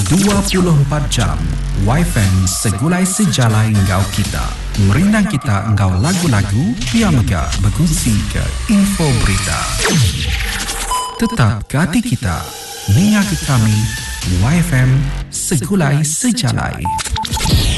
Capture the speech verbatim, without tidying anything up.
dua puluh empat jam Y F M segulai sejalai engkau kita. Merindang kita engkau lagu-lagu, biar megah berkongsi ke info berita. Tetap ke hati kita, niat kami Y F M segulai sejalai.